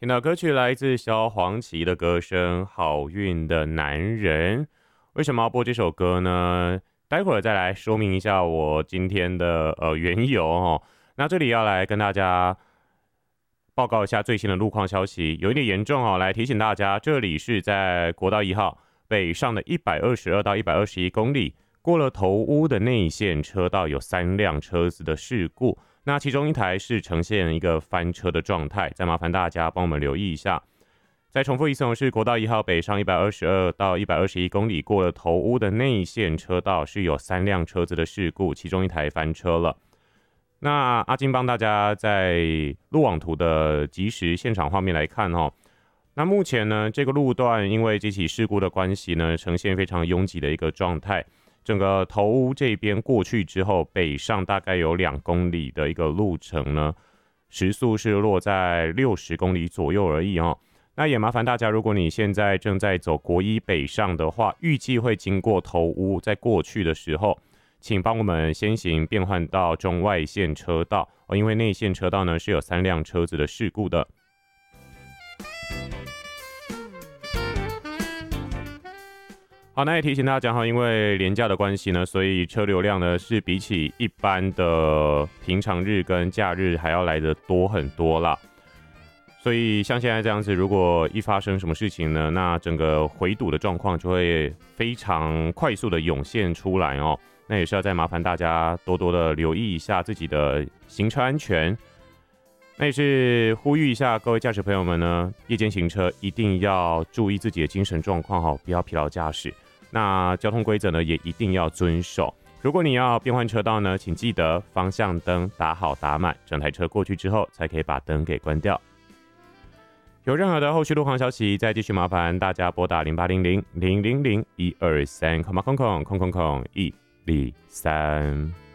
听到歌曲来自萧煌奇的歌声《好运的男人》。为什么要播这首歌呢？待会儿再来说明一下我今天的缘由哦。那这里要来跟大家报告一下最新的路况消息，有一点严重哦，来提醒大家，这里是在国道1号北上的122到121公里，过了头屋的内线车道有3辆车子的事故。那其中一台是呈现一个翻车的状态，再麻烦大家帮我们留意一下。再重复一次，是国道1号北上122到121公里，过了头屋的内线车道是有3辆车子的事故，其中一台翻车了。那阿金帮大家在路网图的即时现场画面来看哦。那目前呢，这个路段因为这起事故的关系呢，呈现非常拥挤的一个状态。整个头屋这边过去之后，北上大概有2公里的一个路程呢，时速是落在60公里左右而已哦。那也麻烦大家，如果你现在正在走国一北上的话，预计会经过头屋，在过去的时候，请帮我们先行变换到中外线车道哦，因为内线车道呢是有3辆车子的事故的。好，那也提醒大家哈，因为连假的关系呢，所以车流量呢是比起一般的平常日跟假日还要来得多很多啦。所以像现在这样子，如果一发生什么事情呢，那整个回堵的状况就会非常快速的涌现出来哦。那也是要再麻烦大家多多的留意一下自己的行车安全。那也是呼吁一下各位驾驶朋友们呢，夜间行车一定要注意自己的精神状况哈，不要疲劳驾驶。那交通规则呢，也一定要遵守。如果你要变换车道呢，请记得方向灯打好打满，整台车过去之后才可以把灯给关掉。有任何的后续路况消息，再继续麻烦大家拨打0800 000 123，空123。